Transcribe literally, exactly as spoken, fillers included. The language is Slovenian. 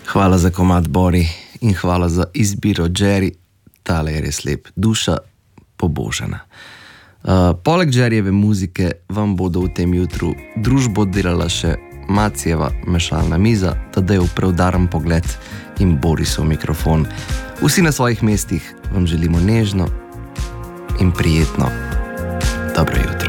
Hvala za komad Bori in hvala za izbiro Jerry. Tale je res lep, duša pobožana. Uh, poleg Jerryjeve muzike vam bodo v tem jutru družbo delala še Macijeva mešalna miza, Tadejev preudaren pogled in Borisov mikrofon. Vsi na svojih mestih vam želimo nežno in prijetno dobro jutro.